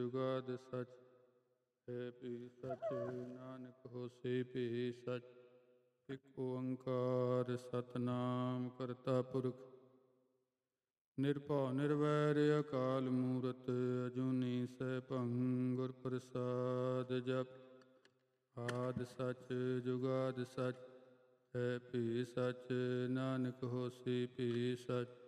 ਜੁਗਾਦ ਸਚ ਹੈ ਭੀ ਸਚ। ਨਾਨਕ ਹੋਸੀ ਭੀ ਸਚ। ਇਕ ਓੰਕਾਰ ਸਤਿਨਾਮ ਕਰਤਾ ਪੁਰਖ ਨਿਰਭਉ ਨਿਰਵੈਰ ਅਕਾਲ ਮੂਰਤ ਅਜੂਨੀ ਸੈਭੰ ਗੁਰ ਪ੍ਰਸਾਦ ਜਪ। ਆਦਿ ਸਚ ਜੁਗਾਦ ਸਚ ਹੈ ਭੀ ਸਚ। ਨਾਨਕ ਹੋਸੀ ਭੀ ਸਚ।